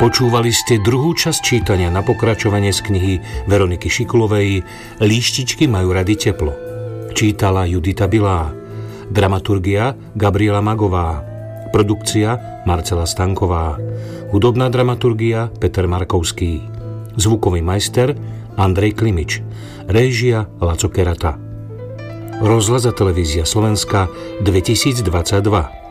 Počúvali ste druhú časť čítania na pokračovanie z knihy Veroniky Šikulovej Líštičky majú rady teplo. Čítala Judita Bilá. Dramaturgia Gabriela Magová. Produkcia Marcela Stanková. Hudobná dramaturgia Peter Markovský. Zvukový majster Andrej Klimič. Réžia Laco Kerata. Rozhlas a televízia Slovenska 2022.